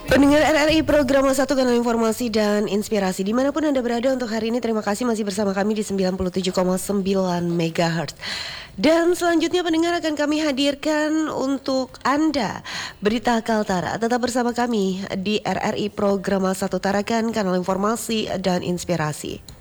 Pendengar RRI program satu kanal informasi dan inspirasi dimanapun Anda berada untuk hari ini, terima kasih masih bersama kami di 97,9 MHz. Dan selanjutnya pendengar akan kami hadirkan untuk Anda berita Kaltara. Tetap bersama kami di RRI program satu Tarakan kanal informasi dan inspirasi.